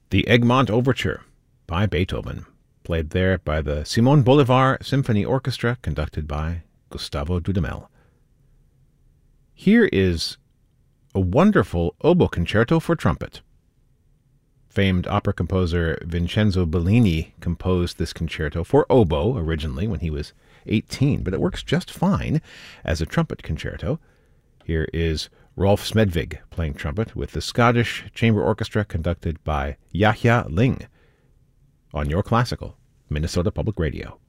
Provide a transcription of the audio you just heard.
The Egmont Overture by Beethoven, played there by the Simon Bolivar Symphony Orchestra, conducted by Gustavo Dudamel. Here is a wonderful oboe concerto for trumpet. Famed opera composer Vincenzo Bellini composed this concerto for oboe originally when he was 18, but it works just fine as a trumpet concerto. Here is Rolf Smedvig playing trumpet with the Scottish Chamber Orchestra, conducted by Yahya Ling, on Your Classical, Minnesota Public Radio.